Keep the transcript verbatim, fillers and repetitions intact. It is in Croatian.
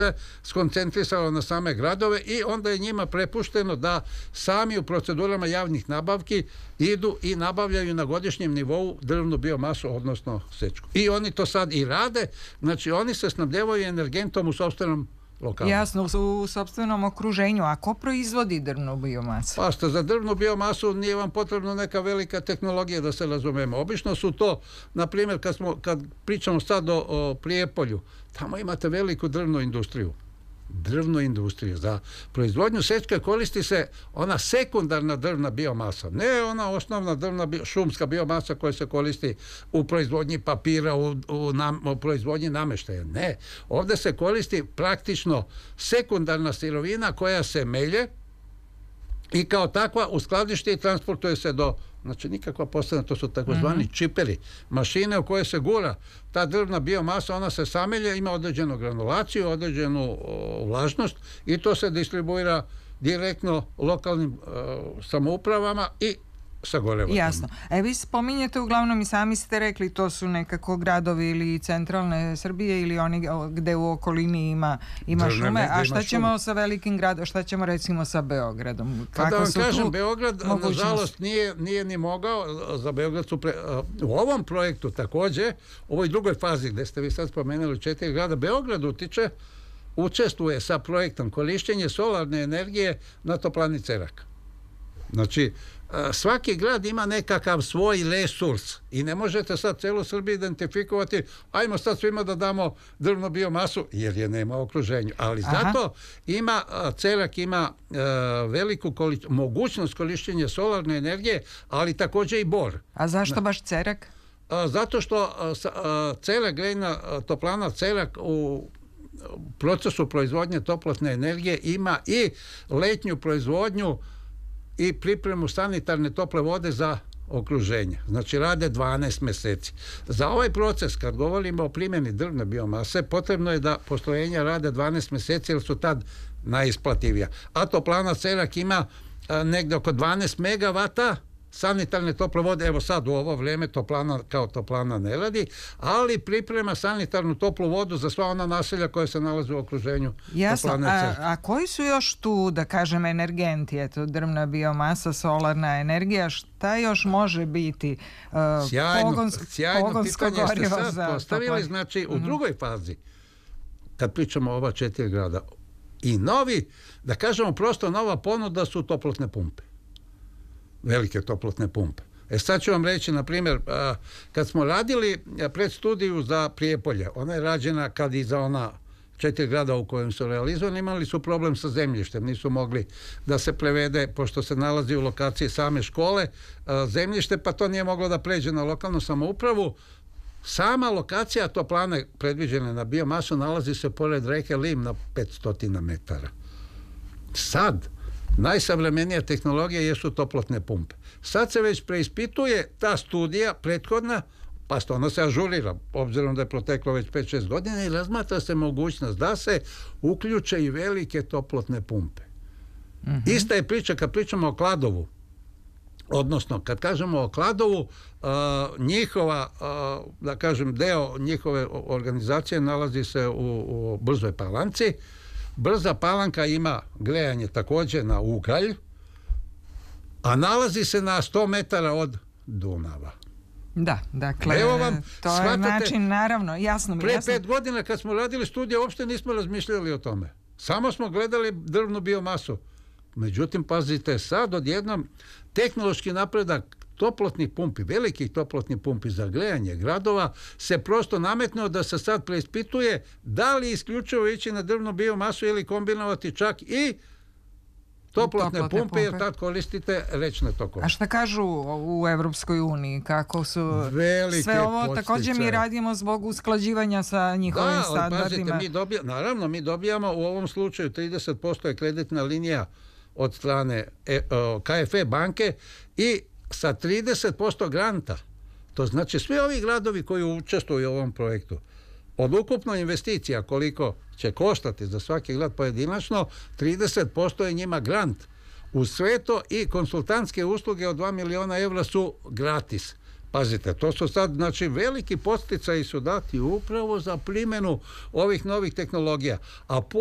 skoncentrisalo na same gradove i onda je njima prepušteno da sami u procedurama javnih nabavki idu i nabavljaju na godišnjem nivou drvnu biomasu, odnosno sečku. I oni to sad i rade, znači oni se snabdevaju energentom u sopstvenom lokalu. Jasno, u sopstvenom okruženju. A ko proizvodi drvnu biomasu? Pa što za drvnu biomasu nije vam potrebno neka velika tehnologija, da se razumemo. Obično su to, na primjer, kad, smo, kad pričamo sad o, o Prijepolju, tamo imate veliku drvnu industriju. Drvnu industriju. Za proizvodnju sečke koristi se ona sekundarna drvna biomasa. Ne ona osnovna drvna bio, šumska biomasa koja se koristi u proizvodnji papira, u, u, nam, u proizvodnji namještaja. Ne. Ovdje se koristi praktično sekundarna sirovina koja se melje i kao takva u skladišti i transportuje se do, znači nikakva posebna, to su takozvani mm-hmm. čiperi, mašine u koje se gura ta drvna biomasa, ona se samelje, ima određenu granulaciju, određenu o, vlažnost i to se distribuira direktno lokalnim o, samoupravama i sagoreva. Jasno. E vi spominjete, uglavnom i sami ste rekli, to su nekako gradovi ili centralne Srbije ili oni gde u okolini ima, ima Drne, šume, a šta ćemo šume. Sa velikim gradom, šta ćemo recimo sa Beogradom? Kako da vam kažem, Beograd nažalost nije, nije ni mogao, za Beograd su pre, u ovom projektu također, u ovoj drugoj fazi gde ste vi sad spomenuli četiri grada, Beograd utiče, učestvuje sa projektom korištenje solarne energije na toplani Cerak. Znači, svaki grad ima nekakav svoj resurs i ne možete sad celu Srbiju identifikovati, ajmo sad svima da damo drvnu biomasu, jer je nema u okruženju. Ali Aha. zato ima, Cerak ima uh, veliku količ, mogućnost korištenja solarne energije, ali također i bor. A zašto baš Cerak? Uh, zato što uh, Cerak, grejna uh, toplana Cerak u procesu proizvodnje toplotne energije ima i letnju proizvodnju i pripremu sanitarne tople vode za okruženje. Znači rade dvanaest mjeseci. Za ovaj proces, kad govorimo o primjeni drvne biomase, potrebno je da postrojenja rade dvanaest mjeseci jer su tad najisplativija. A toplana Cerak ima a, negdje oko dvanaest megavata sanitarne tople vode. Evo sad u ovo vrijeme toplana kao toplana ne radi, ali priprema sanitarnu toplu vodu za sva ona naselja koje se nalaze u okruženju. Jasno, a, a koji su još tu, da kažem, energenti? Eto, drvna biomasa, solarna energija, šta još može biti uh, sjajno, pogonsko, sjajno pogonsko pitanje gorivo ste sad postavili, znači u mm-hmm. drugoj fazi, kad pričamo o ova četiri grada, i novi, da kažemo prosto nova ponuda su toplotne pumpe. Velike toplotne pumpe. E sad ću vam reći, na primjer, kad smo radili predstudiju za Prijepolje, ona je rađena kad i za ona četiri grada u kojem su realizovani, imali su problem sa zemljištem, nisu mogli da se prevede, pošto se nalazi u lokaciji same škole, zemljište, pa to nije moglo da pređe na lokalnu samoupravu. Sama lokacija toplane predviđene na biomasu nalazi se pored reke Lim na petsto metara. Sad, najsavremenija tehnologija jesu toplotne pumpe. Sad se već preispituje ta studija prethodna, pa što ona se ažurira, obzirom da je proteklo već pet šest godina i razmatra se mogućnost da se uključe i velike toplotne pumpe. Mm-hmm. Ista je priča kad pričamo o Kladovu. Odnosno, kad kažemo o Kladovu, uh, njihova, uh, da kažem, deo njihove organizacije nalazi se u, u Brzoj Palanci. Brza Palanka ima grejanje također na ugalj, a nalazi se na sto metara od Dunava. Da, dakle, evo vam, to shvatate, je način, naravno, jasno mi. Pre jasno. pet godina kad smo radili studije, uopšte nismo razmišljali o tome. Samo smo gledali drvnu biomasu. Međutim, pazite, sad odjednom tehnološki napredak toplotnih pumpi, velikih toplotnih pumpi za grejanje gradova se prosto nametnuo da se sad preispituje da li isključivo ići na drvnu biomasu ili kombinovati čak i toplotne, toplotne pumpe, pumpe, jer tad koristite rečne tokove. A šta kažu u Evropskoj uniji? Kako su velike sve ovo podsticaje. Također mi radimo zbog usklađivanja sa njihovim da, standardima. Pazite, mi dobija, naravno, mi dobijamo u ovom slučaju trideset posto je kreditna linija od strane e, o, K F E banke i sa trideset posto granta. To znači svi ovi gradovi koji učestvuju u ovom projektu, od ukupno investicija koliko će koštati za svaki grad pojedinačno, trideset posto je njima grant. U sve to i konsultantske usluge od dva miliona evra su gratis. Pazite, to su sad, znači, veliki podsticaji su dati upravo za primjenu ovih novih tehnologija. A